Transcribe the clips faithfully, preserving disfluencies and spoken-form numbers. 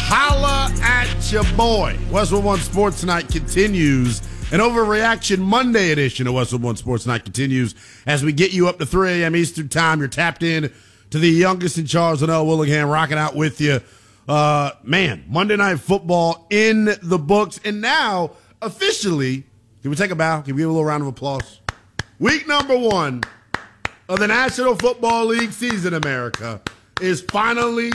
Holla at your boy. Westwood One Sports Night continues. An Overreaction Monday edition of Westwood One Sports Night continues as we get you up to three a.m. Eastern Time. You're tapped in to the youngest in Charles and L. Willingham, rocking out with you. Uh, man, Monday Night Football in the books. And now, officially, can we take a bow? Can we give a little round of applause? Week number one of the National Football League season, America, is finally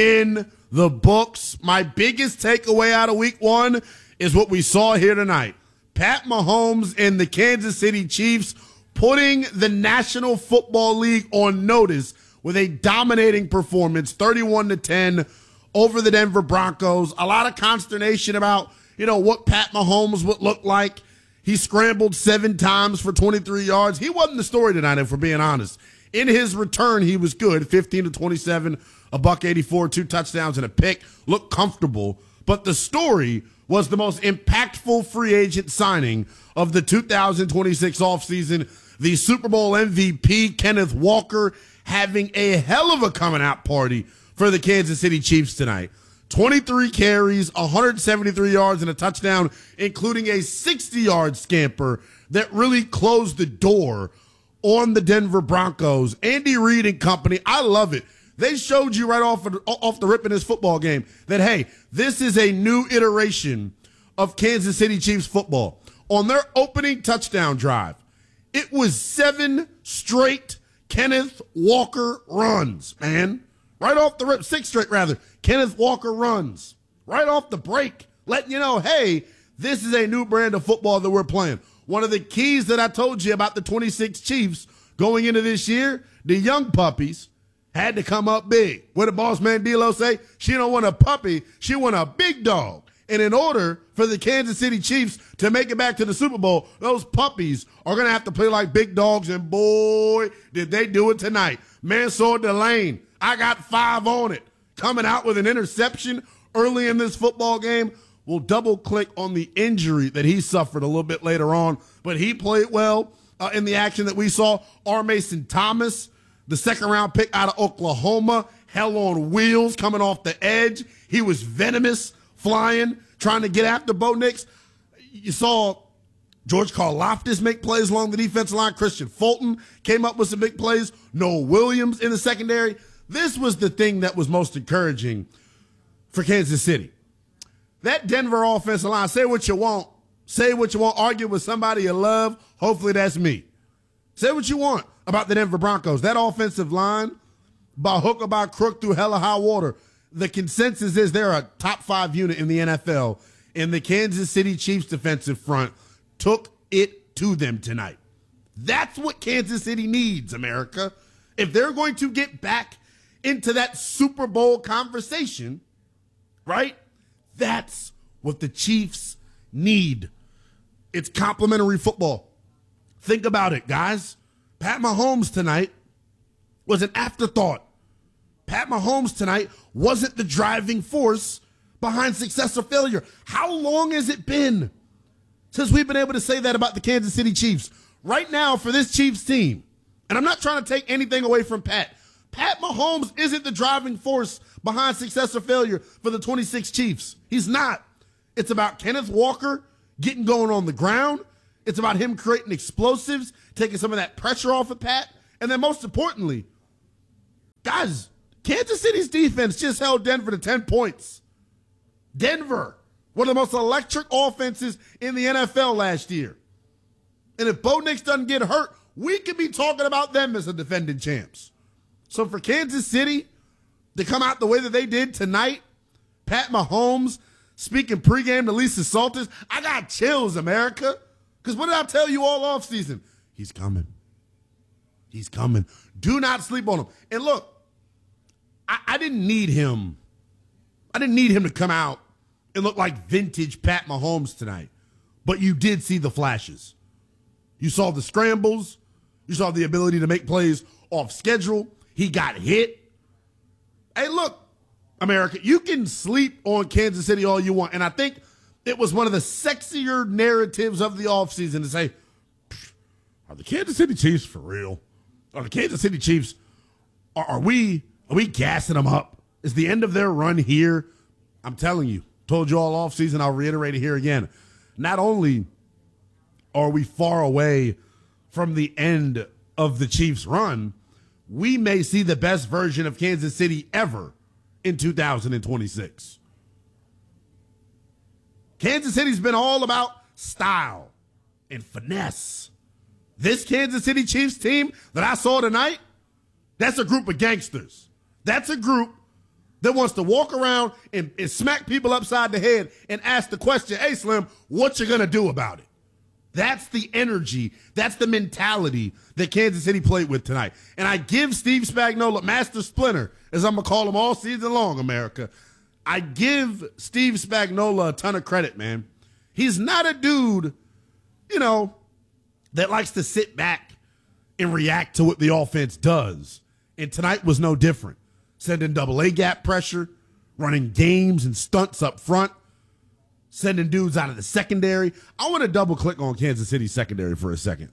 in the books. My biggest takeaway out of week one is what we saw here tonight. Pat Mahomes and the Kansas City Chiefs putting the National Football League on notice with a dominating performance, thirty-one to ten over the Denver Broncos. A lot of consternation about, you know, what Pat Mahomes would look like. He scrambled seven times for twenty-three yards. He wasn't the story tonight, if we're being honest. In his return, he was good, fifteen to twenty-seven, a buck eighty-four, two touchdowns and a pick. Looked comfortable. But the story was the most impactful free agent signing of the two thousand twenty-six offseason. The Super Bowl M V P, Kenneth Walker, having a hell of a coming out party for the Kansas City Chiefs tonight. twenty-three carries, one hundred seventy-three yards and a touchdown, including a sixty-yard scamper that really closed the door on the Denver Broncos. Andy Reid and company, I love it. They showed you right off, of, off the rip in this football game that, hey, this is a new iteration of Kansas City Chiefs football. On their opening touchdown drive, it was seven straight Kenneth Walker runs, man. Right off the rip, six straight rather, Kenneth Walker runs. Right off the break, letting you know, hey, this is a new brand of football that we're playing. One of the keys that I told you about the twenty-six Chiefs going into this year, the young puppies had to come up big. What did boss man D-Lo say? She don't want a puppy, she want a big dog. And in order for the Kansas City Chiefs to make it back to the Super Bowl, those puppies are going to have to play like big dogs, and boy, did they do it tonight. Mansour Delane, I got five on it. Coming out with an interception early in this football game. We'll double-click on the injury that he suffered a little bit later on, but he played well uh, in the action that we saw. R. Mason Thomas, the second-round pick out of Oklahoma, hell on wheels coming off the edge. He was venomous, flying, trying to get after Bo Nix. You saw George Karlaftis make plays along the defensive line. Christian Fulton came up with some big plays. Noah Williams in the secondary. This was the thing that was most encouraging for Kansas City. That Denver offensive line, say what you want. Say what you want. Argue with somebody you love. Hopefully that's me. Say what you want about the Denver Broncos. That offensive line, by hook or by crook through hell or high water, the consensus is they're a top five unit in the N F L. And the Kansas City Chiefs defensive front took it to them tonight. That's what Kansas City needs, America. If they're going to get back into that Super Bowl conversation, right? That's what the Chiefs need. It's complimentary football. Think about it, guys. Pat Mahomes tonight was an afterthought. Pat Mahomes tonight wasn't the driving force behind success or failure. How long has it been since we've been able to say that about the Kansas City Chiefs? Right now, for this Chiefs team, and I'm not trying to take anything away from Pat, Pat Mahomes isn't the driving force behind success or failure for the twenty-six Chiefs. He's not. It's about Kenneth Walker getting going on the ground. It's about him creating explosives, taking some of that pressure off of Pat. And then most importantly, guys, Kansas City's defense just held Denver to ten points. Denver, one of the most electric offenses in the N F L last year. And if Bo Nix doesn't get hurt, we could be talking about them as the defending champs. So for Kansas City to come out the way that they did tonight, Pat Mahomes speaking pregame to Lisa Salters, I got chills, America. Because what did I tell you all offseason? He's coming. He's coming. Do not sleep on him. And look, I, I didn't need him. I didn't need him to come out and look like vintage Pat Mahomes tonight. But you did see the flashes. You saw the scrambles. You saw the ability to make plays off schedule. He got hit. Hey, look, America, you can sleep on Kansas City all you want. And I think it was one of the sexier narratives of the offseason to say, are the Kansas City Chiefs for real? Are the Kansas City Chiefs, are, are we are we gassing them up? Is the end of their run here? I'm telling you, told you all off season, I'll reiterate it here again. Not only are we far away from the end of the Chiefs' run, we may see the best version of Kansas City ever in two thousand twenty-six. Kansas City's been all about style and finesse. This Kansas City Chiefs team that I saw tonight, that's a group of gangsters. That's a group that wants to walk around and, and smack people upside the head and ask the question, hey, Slim, what you going to do about it? That's the energy. That's the mentality that Kansas City played with tonight. And I give Steve Spagnuolo, Master Splinter, as I'm going to call him all season long, America. I give Steve Spagnuolo a ton of credit, man. He's not a dude, you know, that likes to sit back and react to what the offense does. And tonight was no different. Sending double A gap pressure, running games and stunts up front, sending dudes out of the secondary. I want to double click on Kansas City secondary for a second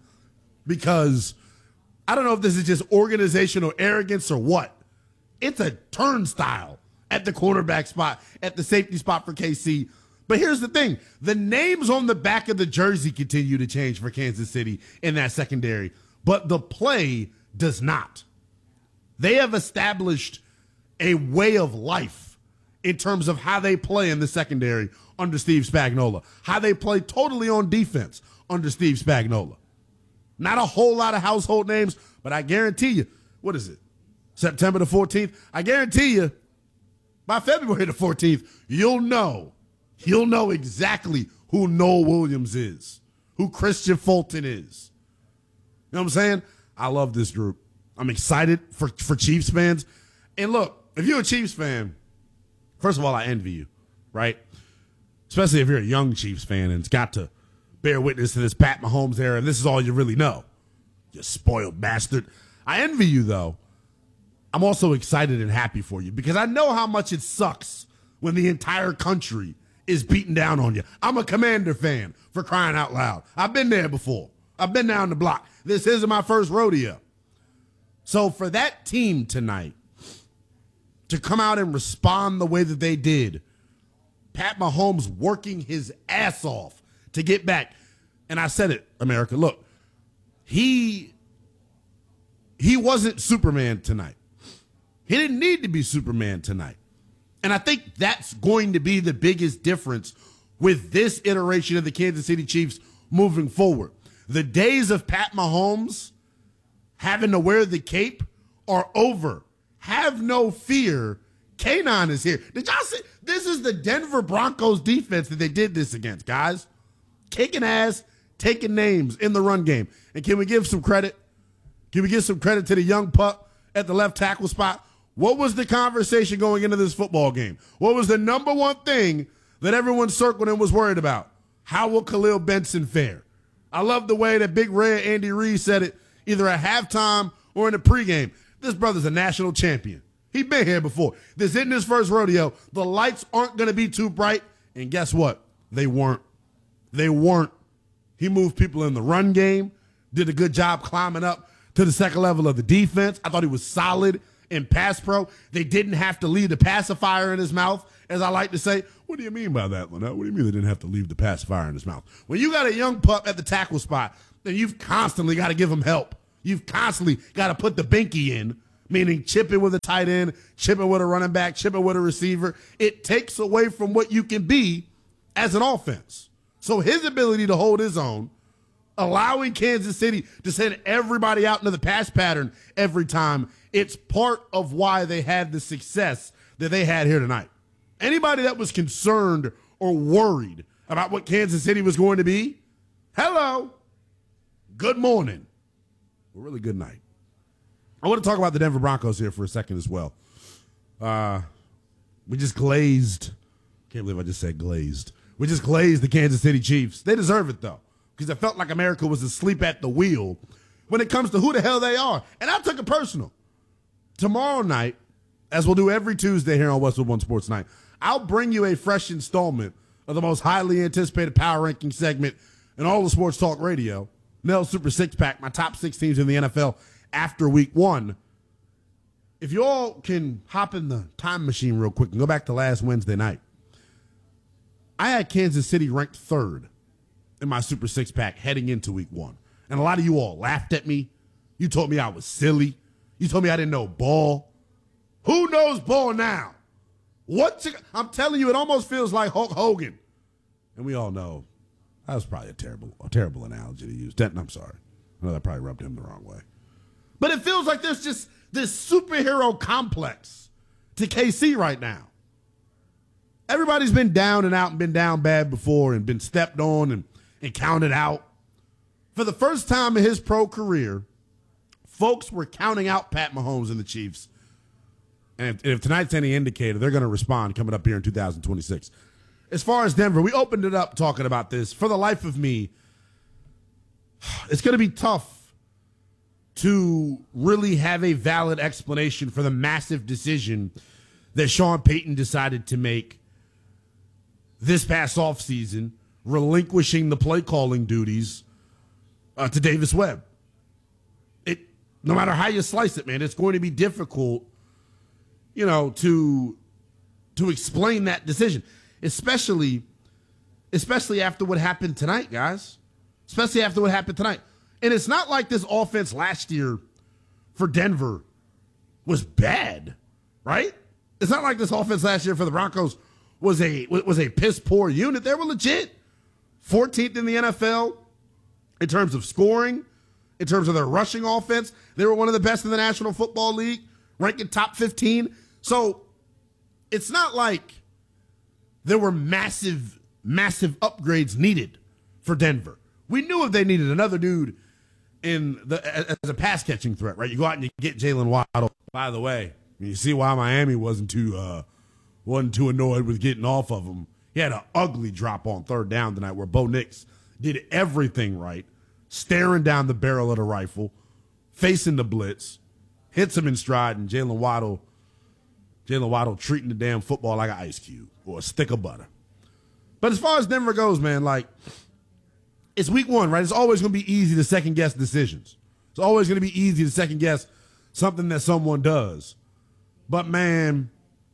because I don't know if this is just organizational arrogance or what. It's a turnstile at the cornerback spot, at the safety spot for K C. But here's the thing. The names on the back of the jersey continue to change for Kansas City in that secondary, but the play does not. They have established a way of life in terms of how they play in the secondary under Steve Spagnuolo, how they play totally on defense under Steve Spagnuolo. Not a whole lot of household names, but I guarantee you, what is it, September the fourteenth? I guarantee you, by February the fourteenth, you'll know, you'll know exactly who Noah Williams is, who Christian Fulton is. You know what I'm saying? I love this group. I'm excited for, for Chiefs fans. And look, if you're a Chiefs fan, first of all, I envy you, right? Especially if you're a young Chiefs fan and it's got to bear witness to this Pat Mahomes era, and this is all you really know. You spoiled bastard. I envy you, though. I'm also excited and happy for you because I know how much it sucks when the entire country is beating down on you. I'm a Commander fan, for crying out loud. I've been there before. I've been down the block. This isn't my first rodeo. So for that team tonight to come out and respond the way that they did, Pat Mahomes working his ass off to get back. And I said it, America, look, he, he wasn't Superman tonight. He didn't need to be Superman tonight. And I think that's going to be the biggest difference with this iteration of the Kansas City Chiefs moving forward. The days of Pat Mahomes having to wear the cape are over. Have no fear. K nine is here. Did y'all see? This is the Denver Broncos defense that they did this against, guys. Kicking ass, taking names in the run game. And can we give some credit? Can we give some credit to the young pup at the left tackle spot? What was the conversation going into this football game? What was the number one thing that everyone circled and was worried about? How will Khalil Benson fare? I love the way that Big Red Andy Reid said it either at halftime or in the pregame. This brother's a national champion. He's been here before. This isn't his first rodeo. The lights aren't going to be too bright. And guess what? They weren't. They weren't. He moved people in the run game, did a good job climbing up to the second level of the defense. I thought he was solid in pass pro. They didn't have to leave the pacifier in his mouth, as I like to say. What do you mean by that, Lynette? What do you mean they didn't have to leave the pacifier in his mouth? When you got a young pup at the tackle spot, then you've constantly got to give him help. You've constantly got to put the binky in, meaning chipping with a tight end, chipping with a running back, chipping with a receiver. It takes away from what you can be as an offense. So his ability to hold his own, allowing Kansas City to send everybody out into the pass pattern every time, it's part of why they had the success that they had here tonight. Anybody that was concerned or worried about what Kansas City was going to be, hello, good morning, or really good night. I want to talk about the Denver Broncos here for a second as well. Uh, we just glazed. Can't believe I just said glazed. We just glazed the Kansas City Chiefs. They deserve it, though, because I felt like America was asleep at the wheel when it comes to who the hell they are. And I took it personal. Tomorrow night, as we'll do every Tuesday here on Westwood One Sports Night, I'll bring you a fresh installment of the most highly anticipated power ranking segment in all of sports talk radio, Nell's Super Six Pack, my top six teams in the N F L after week one. If you all can hop in the time machine real quick and go back to last Wednesday night, I had Kansas City ranked third in my Super Six Pack heading into week one. And a lot of you all laughed at me. You told me I was silly. You told me I didn't know ball. Who knows ball now? What's it, I'm telling you, it almost feels like Hulk Hogan. And we all know that was probably a terrible, a terrible analogy to use. Denton, I'm sorry. I know that probably rubbed him the wrong way. But it feels like there's just this superhero complex to K C right now. Everybody's been down and out and been down bad before and been stepped on and, and counted out. For the first time in his pro career, folks were counting out Pat Mahomes and the Chiefs. And if, if tonight's any indicator, they're going to respond coming up here in two thousand twenty-six. As far as Denver, we opened it up talking about this. For the life of me, it's going to be tough to really have a valid explanation for the massive decision that Sean Payton decided to make this past offseason, relinquishing the play calling duties uh, to Davis Webb. It, no matter how you slice it, man, it's going to be difficult, you know, to to explain that decision, especially, especially after what happened tonight, guys. Especially after what happened tonight. And it's not like this offense last year for Denver was bad, right? It's not like this offense last year for the Broncos was a was a piss poor unit. They were legit. fourteenth in the N F L in terms of scoring, in terms of their rushing offense. They were one of the best in the National Football League, ranking top fifteen. So it's not like there were massive, massive upgrades needed for Denver. We knew if they needed another dude in the as a pass catching threat, right? You go out and you get Jalen Waddle. By the way, you see why Miami wasn't too uh, wasn't too annoyed with getting off of him. He had an ugly drop on third down tonight where Bo Nix did everything right, staring down the barrel of the rifle, facing the blitz, hits him in stride, and Jalen Waddle, Jalen Waddle treating the damn football like an ice cube or a stick of butter. But as far as Denver goes, man, like, it's week one, right? It's always going to be easy to second-guess decisions. It's always going to be easy to second-guess something that someone does. But, man,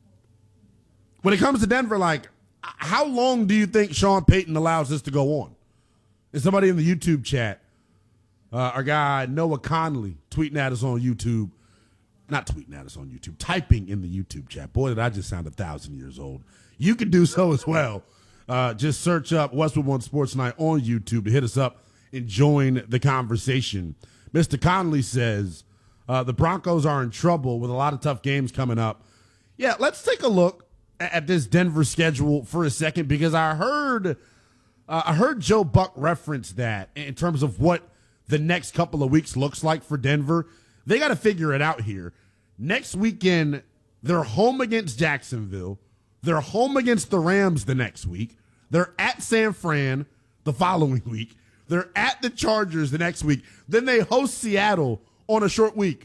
when it comes to Denver, like, how long do you think Sean Payton allows this to go on? There's somebody in the YouTube chat, uh, our guy Noah Conley, tweeting at us on YouTube. Not tweeting at us on YouTube, typing in the YouTube chat. Boy, did I just sound a thousand years old. You can do so as well. Uh, just search up Westwood One Sports Night on YouTube to hit us up and join the conversation. Mister Conley says uh, the Broncos are in trouble with a lot of tough games coming up. Yeah, let's take a look at, at this Denver schedule for a second, because I heard uh, I heard Joe Buck reference that in terms of what the next couple of weeks looks like for Denver. They got to figure it out here. Next weekend, they're home against Jacksonville. They're home against the Rams the next week. They're at San Fran the following week. They're at the Chargers the next week. Then they host Seattle on a short week.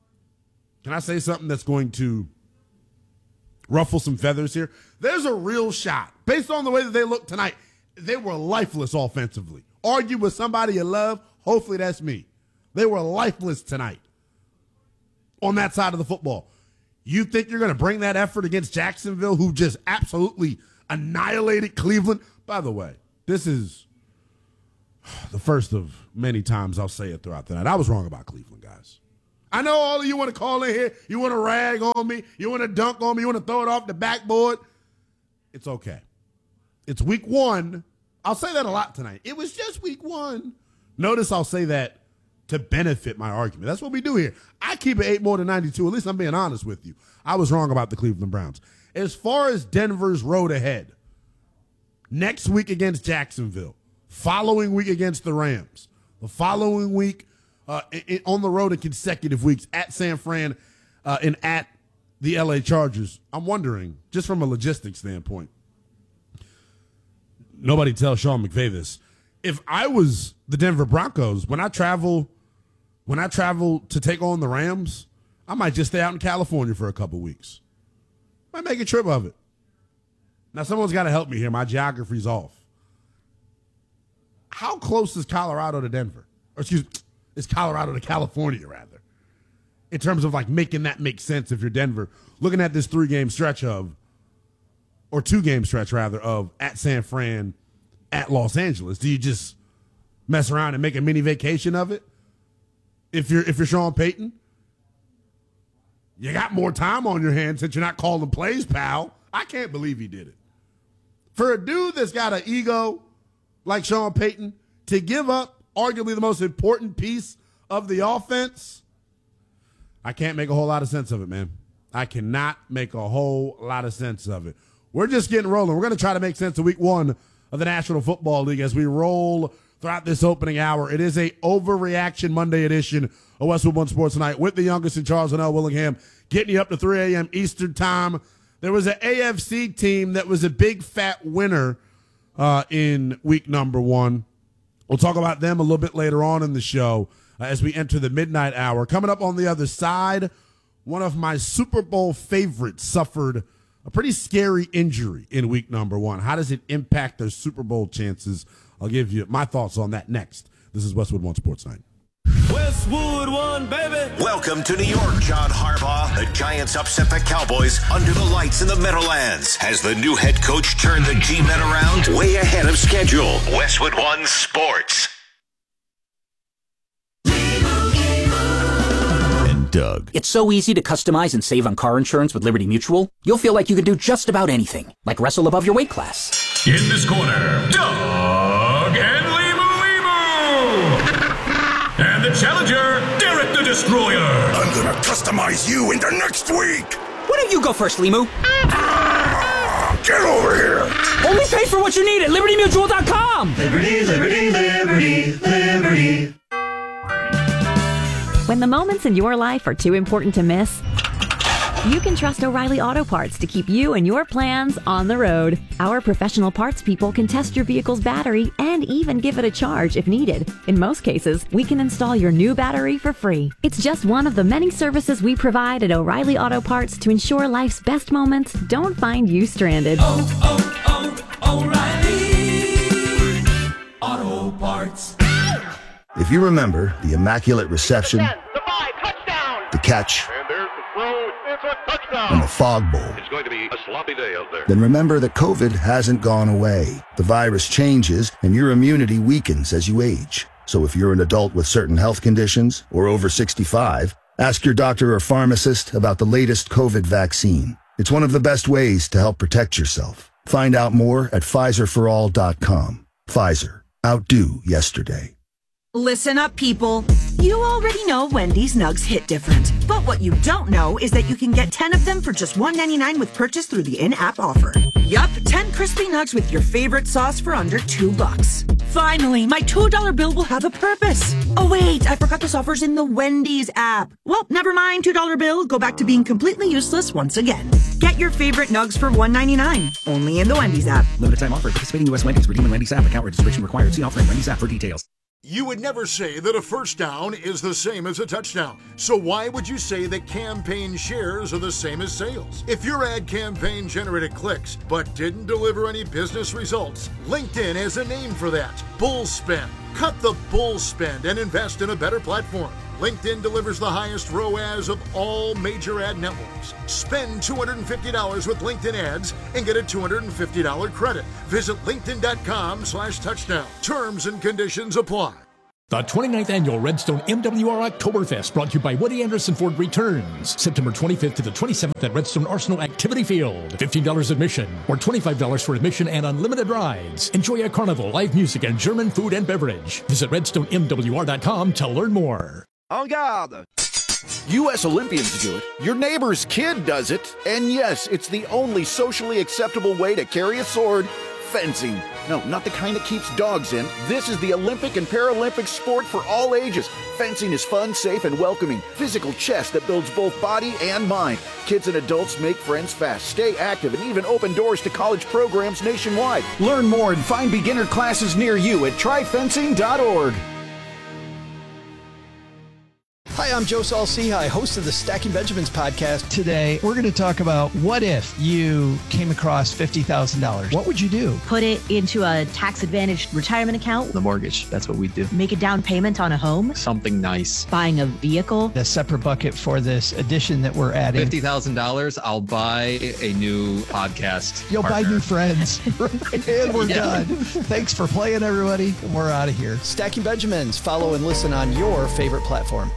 Can I say something that's going to ruffle some feathers here? There's a real shot. Based on the way that they look tonight, they were lifeless offensively. Argue with somebody you love, hopefully that's me. They were lifeless tonight on that side of the football. You think you're going to bring that effort against Jacksonville, who just absolutely annihilated Cleveland? By the way, this is the first of many times I'll say it throughout the night. I was wrong about Cleveland, guys. I know all of you want to call in here. You want to rag on me. You want to dunk on me. You want to throw it off the backboard. It's okay. It's week one. I'll say that a lot tonight. It was just week one. Notice I'll say that to benefit my argument. That's what we do here. I keep it eight more than ninety-two. At least I'm being honest with you. I was wrong about the Cleveland Browns. As far as Denver's road ahead, next week against Jacksonville, following week against the Rams, the following week uh, in, on the road in consecutive weeks at San Fran uh, and at the L A Chargers. I'm wondering, just from a logistics standpoint, nobody tells Sean McVay this. If I was the Denver Broncos, when I travel, when I travel to take on the Rams, I might just stay out in California for a couple weeks. Might make a trip of it. Now, someone's got to help me here. My geography's off. How close is Colorado to Denver? Or excuse me, is Colorado to California, rather? In terms of, like, making that make sense if you're Denver. Looking at this three-game stretch of, or or two game stretch rather of at San Fran, at Los Angeles? Do you just mess around and make a mini vacation of it? If you're if you're Sean Payton, you got more time on your hands since you're not calling plays, pal. I can't believe he did it. For a dude that's got an ego like Sean Payton to give up arguably the most important piece of the offense, I can't make a whole lot of sense of it, man. I cannot make a whole lot of sense of it. We're just getting rolling. We're going to try to make sense of week one of the National Football League as we roll throughout this opening hour. It is a Overreaction Monday edition of Westwood One Sports Night with the youngest in Charles and L. Willingham, getting you up to three a.m. Eastern time. There was an A F C team that was a big fat winner uh, in week number one. We'll talk about them a little bit later on in the show uh, as we enter the midnight hour. Coming up on the other side, one of my Super Bowl favorites suffered a pretty scary injury in week number one. How does it impact their Super Bowl chances? I'll give you my thoughts on that next. This is Westwood One Sports Night. Westwood One, baby. Welcome to New York, John Harbaugh. The Giants upset the Cowboys under the lights in the Meadowlands. Has the new head coach turned the G-Men around? Way ahead of schedule. Westwood One Sports. And Doug. It's so easy to customize and save on car insurance with Liberty Mutual. You'll feel like you can do just about anything, like wrestle above your weight class. In this corner, Doug and Limu Limu. And the challenger, Derek the Destroyer. I'm gonna customize you into next week. Why don't you go first, Limu? Ah, get over here. Only pay for what you need at liberty mutual dot com. Liberty, liberty, liberty, liberty. When the moments in your life are too important to miss, you can trust O'Reilly Auto Parts to keep you and your plans on the road. Our professional parts people can test your vehicle's battery and even give it a charge if needed. In most cases, we can install your new battery for free. It's just one of the many services we provide at O'Reilly Auto Parts to ensure life's best moments don't find you stranded. Oh, oh, oh, O'Reilly Auto Parts. If you remember the Immaculate Reception, the five, touchdown. the catch, And there's the throw. It's a touchdown. and the Fog Bowl, It's going to be a sloppy day out there. then remember that COVID hasn't gone away. The virus changes and your immunity weakens as you age. So if you're an adult with certain health conditions or over sixty-five, ask your doctor or pharmacist about the latest COVID vaccine. It's one of the best ways to help protect yourself. Find out more at Pfizer for all dot com. Pfizer. Outdo yesterday. Listen up, people. You already know Wendy's Nugs hit different. But what you don't know is that you can get ten of them for just one ninety-nine with purchase through the in-app offer. Yup, ten crispy nugs with your favorite sauce for under two bucks. Finally, my two dollar bill will have a purpose. Oh wait, I forgot this offer's in the Wendy's app. Well, never mind, two dollar bill. Go back to being completely useless once again. Get your favorite nugs for one ninety-nine. Only in the Wendy's app. Limited time offer. Participating U S Wendy's. Redeem in Wendy's app. Account registration required. See offering Wendy's app for details. You would never say that a first down is the same as a touchdown. So why would you say that campaign shares are the same as sales? If your ad campaign generated clicks but didn't deliver any business results, LinkedIn has a name for that. Bull spend. Cut the bull spend and invest in a better platform. LinkedIn delivers the highest R O A S of all major ad networks. Spend two hundred fifty dollars with LinkedIn ads and get a two hundred fifty dollars credit. Visit linkedin.com slash touchdown. Terms and conditions apply. The twenty-ninth Annual Redstone M W R Oktoberfest, brought to you by Woody Anderson Ford, returns September twenty-fifth to the twenty-seventh at Redstone Arsenal Activity Field. fifteen dollars admission or twenty-five dollars for admission and unlimited rides. Enjoy a carnival, live music, and German food and beverage. Visit redstone m w r dot com to learn more. En garde! U S Olympians do it, your neighbor's kid does it, and yes, it's the only socially acceptable way to carry a sword: fencing. No, not the kind that keeps dogs in. This is the Olympic and Paralympic sport for all ages. Fencing is fun, safe, and welcoming. Physical chess that builds both body and mind. Kids and adults make friends fast, stay active, and even open doors to college programs nationwide. Learn more and find beginner classes near you at try fencing dot org. Hi, I'm Joe Saul-Sehy, host of the Stacking Benjamins podcast. Today, we're going to talk about what if you came across fifty thousand dollars. What would you do? Put it into a tax-advantaged retirement account. The mortgage, that's what we do. Make a down payment on a home. Something nice. Buying a vehicle. A separate bucket for this addition that we're adding. fifty thousand dollars, I'll buy a new podcast. You'll partner. buy new friends. And we're yeah. done. Thanks for playing, everybody. We're out of here. Stacking Benjamins. Follow and listen on your favorite platform.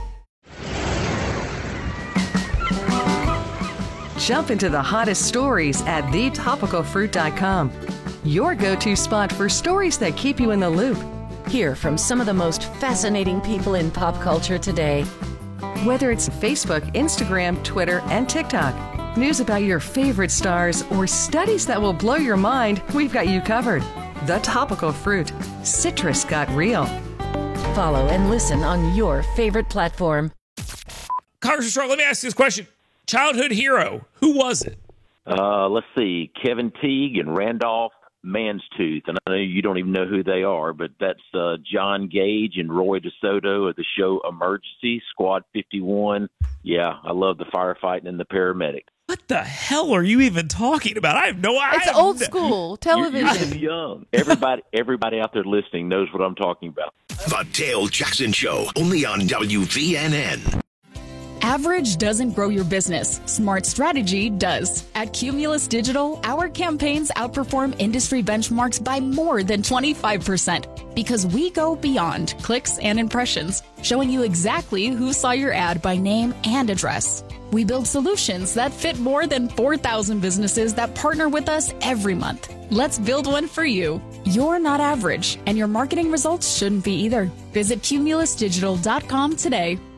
Jump into the hottest stories at the topical fruit dot com. Your go-to spot for stories that keep you in the loop. Hear from some of the most fascinating people in pop culture today. Whether it's Facebook, Instagram, Twitter, and TikTok, news about your favorite stars, or studies that will blow your mind, we've got you covered. The Topical Fruit. Citrus got real. Follow and listen on your favorite platform. Congressman Strong, let me ask you this question. Childhood hero, who was it? Uh, let's see, Kevin Teague and Randolph Manstooth. And I know you don't even know who they are, but that's uh, John Gage and Roy DeSoto of the show Emergency, Squad fifty-one. Yeah, I love the firefighting and the paramedic. What the hell are you even talking about? I have no idea. It's old school television. You're, you're young. Everybody, everybody out there listening knows what I'm talking about. The Dale Jackson Show, only on W V N N. Average doesn't grow your business. Smart strategy does. At Cumulus Digital, our campaigns outperform industry benchmarks by more than twenty-five percent because we go beyond clicks and impressions, showing you exactly who saw your ad by name and address. We build solutions that fit more than four thousand businesses that partner with us every month. Let's build one for you. You're not average, and your marketing results shouldn't be either. Visit cumulus digital dot com today.